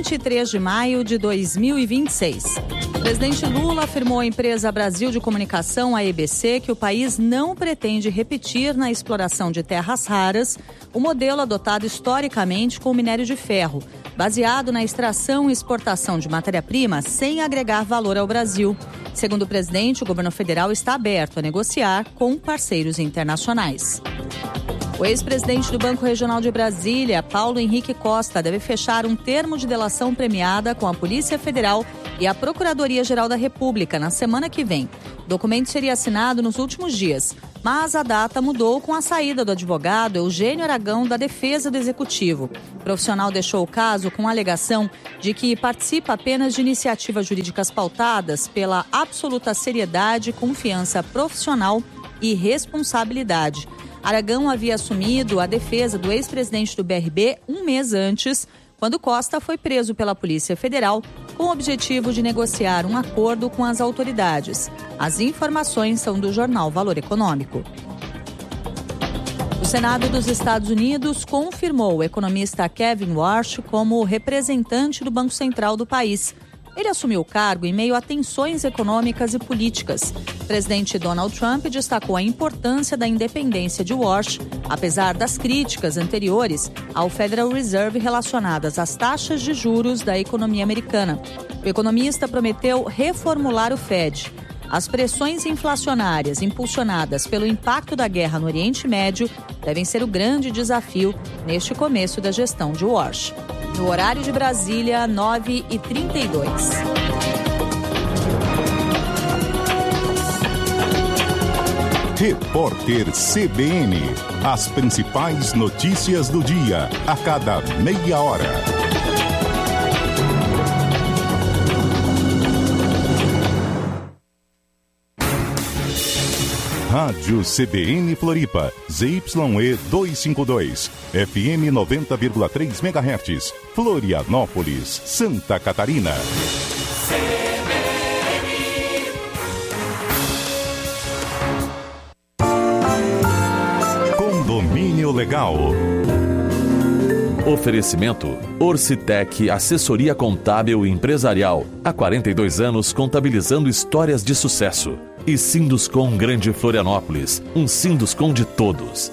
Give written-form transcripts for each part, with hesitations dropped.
23 de maio de 2026. O presidente Lula afirmou à empresa Brasil de Comunicação, a EBC, que o país não pretende repetir na exploração de terras raras o modelo adotado historicamente com o minério de ferro, baseado na extração e exportação de matéria-prima sem agregar valor ao Brasil. Segundo o presidente, o governo federal está aberto a negociar com parceiros internacionais. O ex-presidente do Banco Regional de Brasília, Paulo Henrique Costa, deve fechar um termo de delação premiada com a Polícia Federal e a Procuradoria-Geral da República na semana que vem. O documento seria assinado nos últimos dias, mas a data mudou com a saída do advogado Eugênio Aragão da defesa do Executivo. O profissional deixou o caso com a alegação de que participa apenas de iniciativas jurídicas pautadas pela absoluta seriedade, confiança profissional e responsabilidade. Aragão havia assumido a defesa do ex-presidente do BRB um mês antes, quando Costa foi preso pela Polícia Federal com o objetivo de negociar um acordo com as autoridades. As informações são do jornal Valor Econômico. O Senado dos Estados Unidos confirmou o economista Kevin Warsh como representante do Banco Central do país. Ele assumiu o cargo em meio a tensões econômicas e políticas. O presidente Donald Trump destacou a importância da independência de Warsh, apesar das críticas anteriores ao Federal Reserve relacionadas às taxas de juros da economia americana. O economista prometeu reformular o Fed. As pressões inflacionárias impulsionadas pelo impacto da guerra no Oriente Médio devem ser o grande desafio neste começo da gestão de Warsh. No horário de Brasília, 9h32. Repórter CBN. As principais notícias do dia, a cada meia hora. Rádio CBN Floripa, ZYE 252, FM 90,3 MHz, Florianópolis, Santa Catarina. Condomínio Legal. Oferecimento Orcitec, assessoria contábil e empresarial. Há 42 anos contabilizando histórias de sucesso. E Sinduscom Grande Florianópolis, um Sinduscom de todos.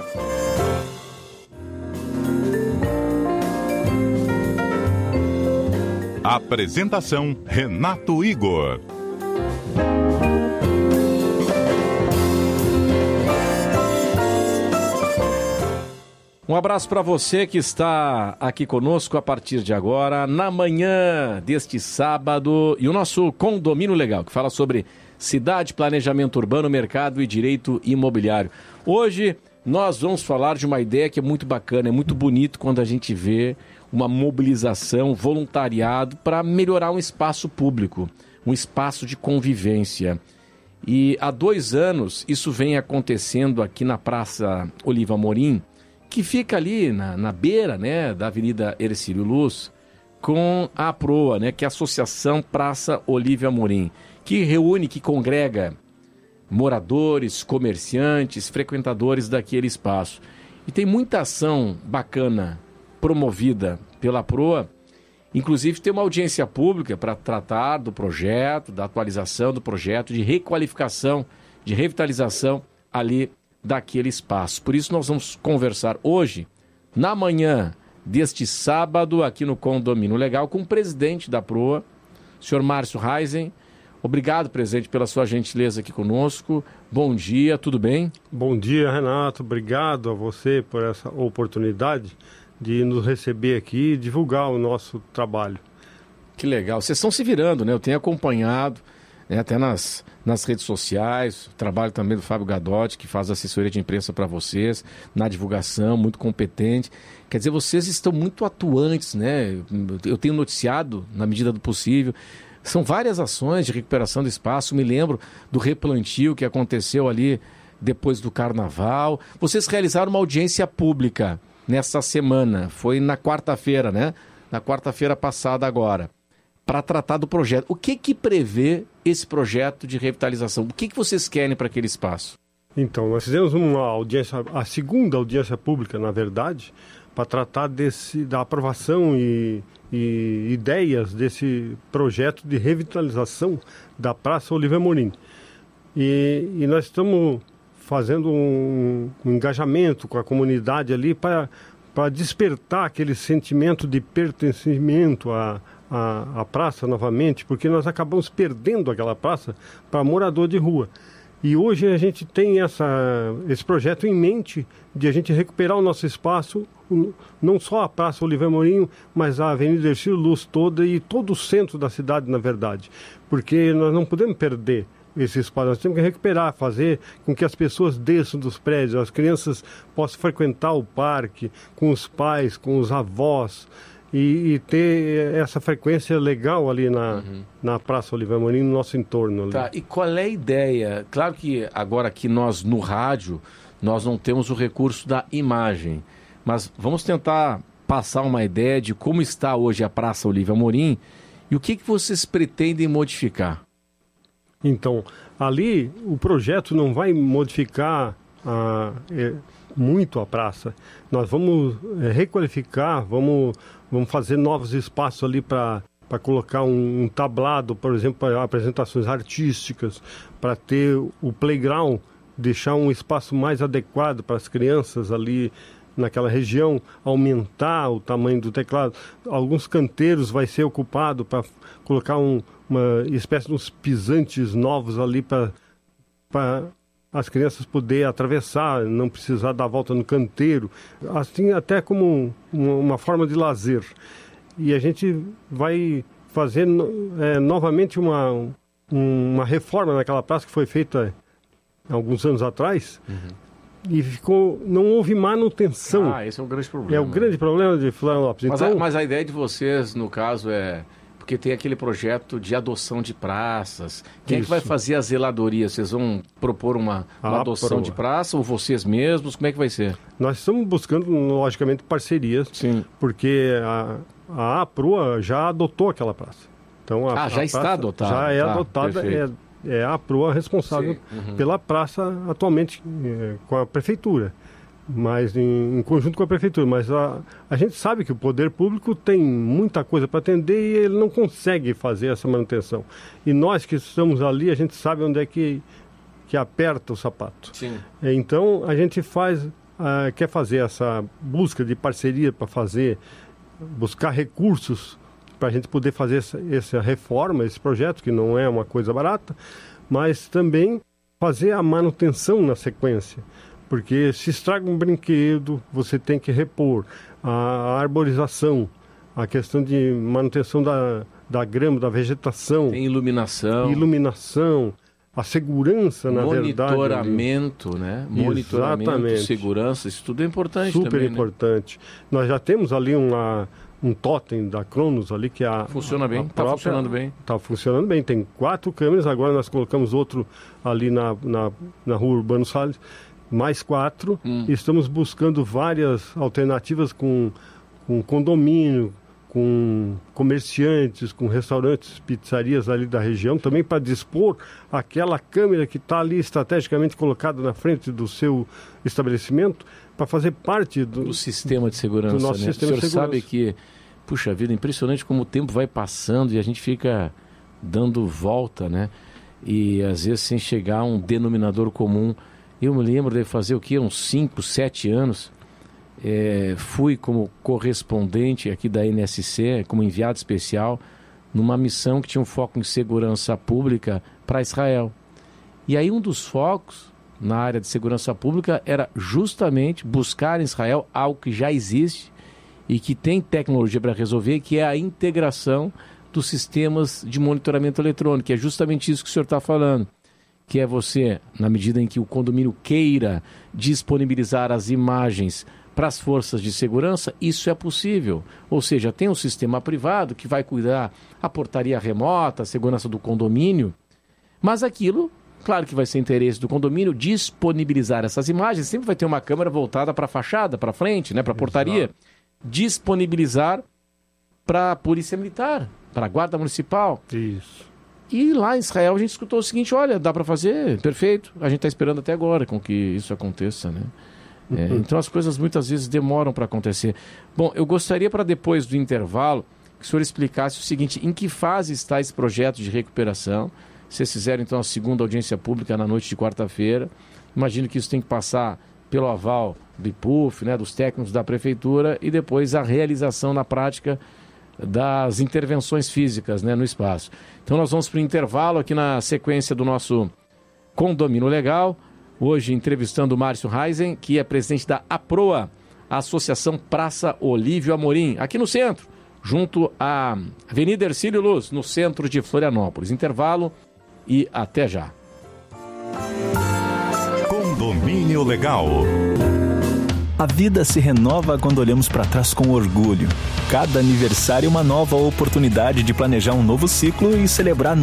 Apresentação Renato Igor. Um abraço para você que está aqui conosco a partir de agora, na manhã deste sábado, e o nosso Condomínio Legal, que fala sobre cidade, planejamento urbano, mercado e direito imobiliário. Hoje nós vamos falar de uma ideia que é muito bacana, é muito bonito quando a gente vê uma mobilização, voluntariado para melhorar um espaço público, um espaço de convivência. E há 2 anos isso vem acontecendo aqui na Praça Oliva Amorim, que fica ali na beira, né, da Avenida Hercílio Luz, com a APROA, né, que é a Associação Praça Oliva Amorim, que reúne, que congrega moradores, comerciantes, frequentadores daquele espaço. E tem muita ação bacana promovida pela APROA, inclusive tem uma audiência pública para tratar do projeto, da atualização do projeto, de requalificação, de revitalização ali daquele espaço. Por isso nós vamos conversar hoje, na manhã deste sábado, aqui no Condomínio Legal, com o presidente da APROA, o senhor Márcio Reisen. Obrigado, presidente, pela sua gentileza aqui conosco. Bom dia, tudo bem? Bom dia, Renato. Obrigado a você por essa oportunidade de nos receber aqui e divulgar o nosso trabalho. Que legal. Vocês estão se virando, né? Eu tenho acompanhado, né, até nas redes sociais, o trabalho também do Fábio Gadotti, que faz assessoria de imprensa para vocês, na divulgação, muito competente. Quer dizer, vocês estão muito atuantes, né? Eu tenho noticiado, na medida do possível. São várias ações de recuperação do espaço. Me lembro do replantio que aconteceu ali depois do Carnaval. Vocês realizaram uma audiência pública nessa semana. Foi na quarta-feira, né? Na quarta-feira passada agora, para tratar do projeto. O que prevê esse projeto de revitalização? O que vocês querem para aquele espaço? Então, nós fizemos uma audiência, a segunda audiência pública, na verdade, para tratar da aprovação e e ideias desse projeto de revitalização da Praça Oliver Amorim. E nós estamos fazendo um engajamento com a comunidade ali para despertar aquele sentimento de pertencimento à praça novamente, porque nós acabamos perdendo aquela praça para morador de rua. E hoje a gente tem esse projeto em mente de a gente recuperar o nosso espaço, não só a Praça Oliver Amorim, mas a Avenida Ercílio Luz toda e todo o centro da cidade, na verdade. Porque nós não podemos perder esse espaço, nós temos que recuperar, fazer com que as pessoas desçam dos prédios, as crianças possam frequentar o parque com os pais, com os avós, e ter essa frequência legal ali na Praça Oliver Amorim, no nosso entorno. Ali. Tá, e qual é a ideia? Claro que agora aqui nós, no rádio, nós não temos o recurso da imagem, mas vamos tentar passar uma ideia de como está hoje a Praça Oliver Amorim e o que vocês pretendem modificar. Então, ali o projeto não vai modificar muito a praça. Nós vamos requalificar, vamos fazer novos espaços ali para colocar um tablado, por exemplo, para apresentações artísticas, para ter o playground, deixar um espaço mais adequado para as crianças ali naquela região, aumentar o tamanho do teclado. Alguns canteiros vai ser ocupado para colocar uma espécie de uns pisantes novos ali para as crianças poderem atravessar, não precisar dar a volta no canteiro, assim até como uma forma de lazer. E a gente vai fazer novamente uma reforma naquela praça que foi feita alguns anos atrás. E não houve manutenção. Esse é um grande problema. É o grande problema de Florianópolis. Mas a ideia de vocês, no caso, é... Porque tem aquele projeto de adoção de praças. Quem é que vai fazer a zeladoria? Vocês vão propor uma adoção de praça ou vocês mesmos? Como é que vai ser? Nós estamos buscando, logicamente, parcerias. Sim. Porque a APROA já adotou aquela praça. Então, já está adotada. Já é adotada. É a APROA responsável pela praça atualmente com a prefeitura. Mas em conjunto com a prefeitura. Mas a gente sabe que o poder público tem muita coisa para atender e ele não consegue fazer essa manutenção. E nós que estamos ali, a gente sabe onde é que aperta o sapato. Sim. Então, a gente quer fazer essa busca de parceria para buscar recursos para a gente poder fazer essa reforma, esse projeto, que não é uma coisa barata, mas também fazer a manutenção na sequência. Porque se estraga um brinquedo, você tem que repor. A arborização, a questão de manutenção da grama, da vegetação. Tem iluminação. A segurança, na verdade. Monitoramento, né? Monitoramento, segurança, isso tudo é importante também. Super importante. Né? Nós já temos ali um totem da Cronos ali, que funciona bem, está funcionando bem. Está funcionando bem, tem 4 câmeras, agora nós colocamos outro ali na rua Urbano Salles, mais 4, e estamos buscando várias alternativas com condomínio, com comerciantes, com restaurantes, pizzarias ali da região, também para dispor aquela câmera que está ali estrategicamente colocada na frente do seu estabelecimento, para fazer parte do sistema de segurança. Do nosso sistema de segurança. O senhor sabe que, puxa vida, impressionante como o tempo vai passando e a gente fica dando volta, né? E às vezes sem chegar a um denominador comum. Eu me lembro de fazer o quê? Uns 5, 7 anos. Fui como correspondente aqui da NSC, como enviado especial, numa missão que tinha um foco em segurança pública para Israel. E aí um dos focos na área de segurança pública era justamente buscar em Israel algo que já existe e que tem tecnologia para resolver, que é a integração dos sistemas de monitoramento eletrônico, que é justamente isso que o senhor está falando. Que é você, na medida em que o condomínio queira disponibilizar as imagens para as forças de segurança, isso é possível. Ou seja, tem um sistema privado que vai cuidar a portaria remota, a segurança do condomínio, mas aquilo, claro que vai ser interesse do condomínio disponibilizar essas imagens, sempre vai ter uma câmera voltada para a fachada, para frente, né, para a portaria. Exato. Disponibilizar para a polícia militar, para a guarda municipal. Isso. E lá em Israel a gente escutou o seguinte: olha, dá para fazer, perfeito, a gente está esperando até agora com que isso aconteça, né? Então as coisas muitas vezes demoram para acontecer. Bom, eu gostaria, para depois do intervalo, que o senhor explicasse o seguinte: em que fase está esse projeto de recuperação? Vocês fizeram então a segunda audiência pública na noite de quarta-feira. Imagino que isso tem que passar pelo aval do IPUF, né, dos técnicos da prefeitura, e depois a realização na prática das intervenções físicas, né, no espaço. Então nós vamos para o intervalo aqui na sequência do nosso Condomínio Legal. Hoje entrevistando o Márcio Reisen, que é presidente da APROA, a Associação Praça Olívio Amorim, aqui no centro, junto à Avenida Hercílio Luz, no centro de Florianópolis. Intervalo e até já. Condomínio Legal. A vida se renova quando olhamos para trás com orgulho. Cada aniversário é uma nova oportunidade de planejar um novo ciclo e celebrar